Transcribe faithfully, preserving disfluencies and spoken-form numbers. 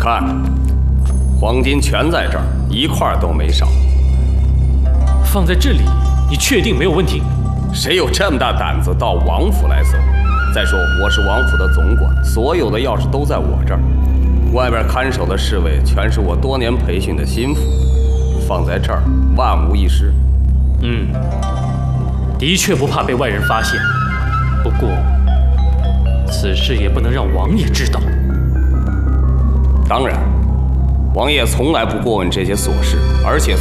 看，黄金全在这儿，一块都没少。 放在这里，你确定没有问题？ 谁有这么大胆子到王府来搜？再说我是王府的总管，所有的钥匙都在我这儿。外边看守的侍卫全是我多年培训的心腹，放在这儿万无一失。 嗯，的确不怕被外人发现。不过，此事也不能让王爷知道。 当然，王爷从来不过问这些琐事，而且。